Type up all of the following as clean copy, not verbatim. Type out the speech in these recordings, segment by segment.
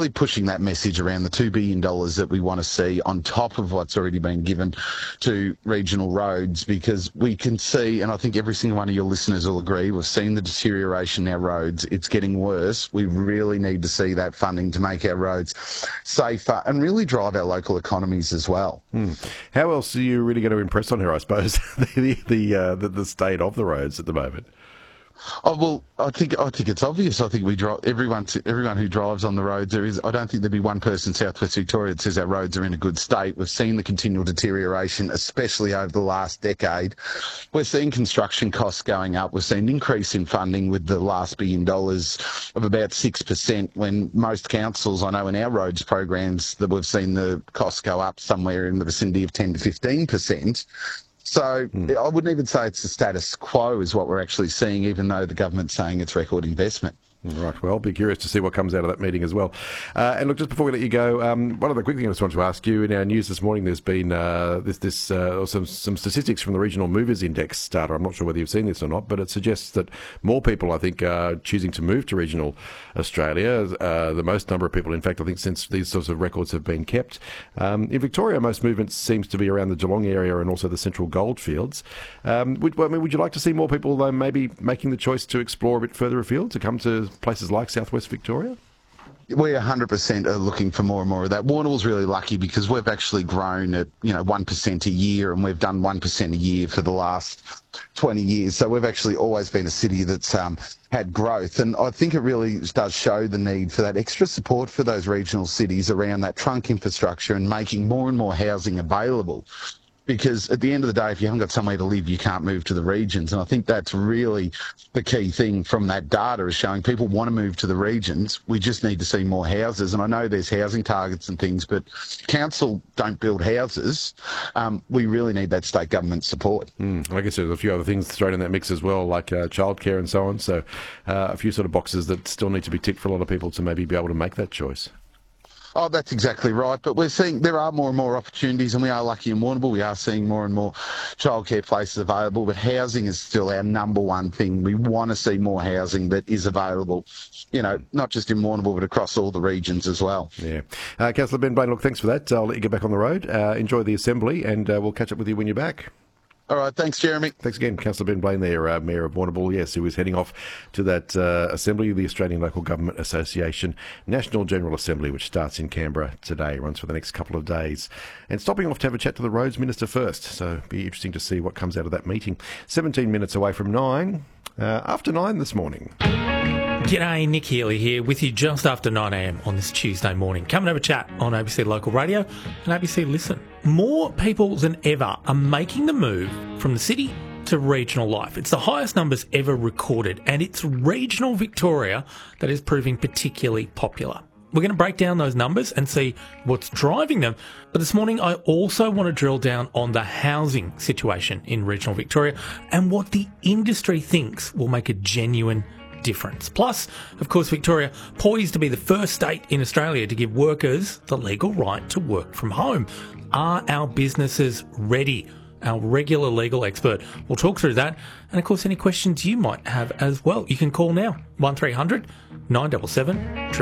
really pushing that message around the $2 billion that we want to see on top of what's already been given to regional roads, because we can see, and I think every single one of your listeners will agree, we've seen the deterioration in our roads. It's getting worse. We really need to see that funding to make our roads safer and really drive our local economies as well. How else are you really going to impress on her, I suppose, the state of the roads at the moment? Oh, well, I think it's obvious. I think we drive everyone who drives on the roads. I don't think there'd be one person in South West Victoria that says our roads are in a good state. We've seen the continual deterioration, especially over the last decade. We're seeing construction costs going up. We've seen an increase in funding with the last $1 billion of about 6%, when most councils, I know in our roads programs, that we've seen the costs go up somewhere in the vicinity of 10 to 15%. So I wouldn't even say it's the status quo is what we're actually seeing, even though the government's saying it's record investment. Right, well, be curious to see what comes out of that meeting as well. And look, just before we let you go, one other quick thing I just wanted to ask you. In our news this morning, there's been some statistics from the Regional Movers Index data. I'm not sure whether you've seen this or not, but it suggests that more people, I think, are choosing to move to regional Australia. The most number of people, in fact, I think, since these sorts of records have been kept. In Victoria, most movement seems to be around the Geelong area and also the Central Goldfields. Would you like to see more people, though, maybe making the choice to explore a bit further afield, to come to places like Southwest Victoria? We 100% are looking for more and more of that. Warrnambool's really lucky because we've actually grown at 1% a year, and we've done 1% a year for the last 20 years. So we've actually always been a city that's had growth, and I think it really does show the need for that extra support for those regional cities around that trunk infrastructure and making more and more housing available. Because at the end of the day, if you haven't got somewhere to live, you can't move to the regions. And I think that's really the key thing from that data, is showing people want to move to the regions. We just need to see more houses. And I know there's housing targets and things, but council don't build houses. We really need that state government support. I guess there's a few other things thrown in that mix as well, like childcare and so on. So a few sort of boxes that still need to be ticked for a lot of people to maybe be able to make that choice. Oh, that's exactly right. But we're seeing there are more and more opportunities, and we are lucky in Warrnambool. We are seeing more and more childcare places available, but housing is still our number one thing. We want to see more housing that is available, not just in Warrnambool, but across all the regions as well. Yeah. Councillor Ben Blain, look, thanks for that. I'll let you get back on the road. Enjoy the Assembly, and we'll catch up with you when you're back. All right, thanks, Jeremy. Thanks again, Councillor Ben Blain there, Mayor of Warrnambool, yes, who is heading off to that Assembly, the Australian Local Government Association National General Assembly, which starts in Canberra today, runs for the next couple of days, and stopping off to have a chat to the Roads Minister first, so it'll be interesting to see what comes out of that meeting. 17 minutes away from 9, after 9 this morning. G'day, Nick Healy here with you just after 9am on this Tuesday morning. Come and have a chat on ABC Local Radio and ABC Listen. More people than ever are making the move from the city to regional life. It's the highest numbers ever recorded, and it's regional Victoria that is proving particularly popular. We're going to break down those numbers and see what's driving them. But this morning, I also want to drill down on the housing situation in regional Victoria and what the industry thinks will make a genuine difference. Plus, of course, Victoria poised to be the first state in Australia to give workers the legal right to work from home. Are our businesses ready? Our regular legal expert will talk through that, and of course any questions you might have as well. You can call now, 1300 977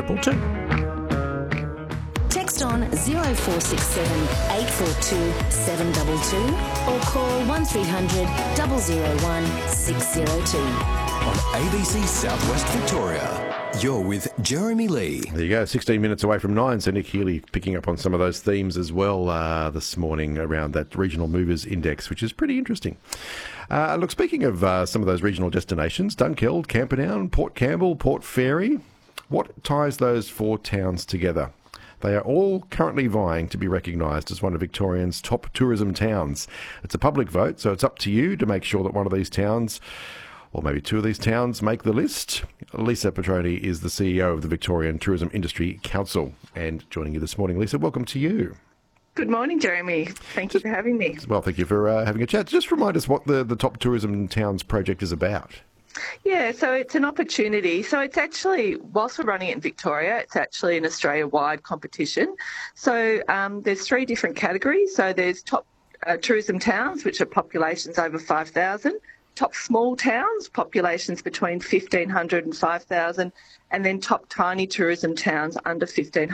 222. Text on 0467 842 722 or call 1300 001 602. On ABC Southwest Victoria, you're with Jeremy Lee. There you go, 16 minutes away from 9, so Nick Healy picking up on some of those themes as well this morning around that Regional Movers Index, which is pretty interesting. Look, speaking of some of those regional destinations, Dunkeld, Camperdown, Port Campbell, Port Fairy, what ties those four towns together? They are all currently vying to be recognised as one of Victoria's top tourism towns. It's a public vote, so it's up to you to make sure that one of these towns, or maybe two of these towns, make the list. Lisa Petroni is the CEO of the Victorian Tourism Industry Council. And joining you this morning, Lisa, welcome to you. Good morning, Jeremy. Thank you for having me. Well, thank you for having a chat. Just remind us what the Top Tourism Towns project is about. Yeah, so it's an opportunity. So it's actually, whilst we're running it in Victoria, it's actually an Australia-wide competition. So there's three different categories. So there's top tourism towns, which are populations over 5,000. Top small towns, populations between 1,500 and 5,000, and then top tiny tourism towns under 1,500.